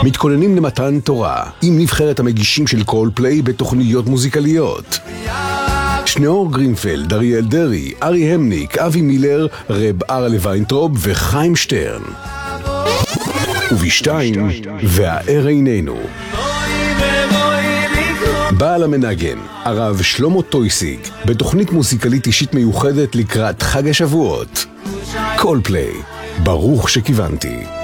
מתכוננים למתן תורה עם נבחרת המגישים של קולפליי בתוכניות מוזיקליות. שניאור גרינפלד, אריאל דרי, ארי המניק, אבי מילר, רב ארלה ויינטרוב וחיים שטרן. ובשתיים, והער עינינו. בעל המנגן, הרב שלמה טויסיק, בתוכנית מוזיקלית אישית מיוחדת לקראת חג השבועות. קולפליי, ברוך שכיוונתי.